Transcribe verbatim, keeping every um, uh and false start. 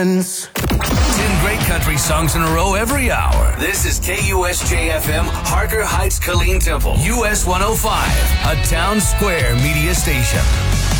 Ten great country songs in a row every hour. This is K U S J F M, Harker Heights, Killeen Temple, U S one oh five, a Town Square media station.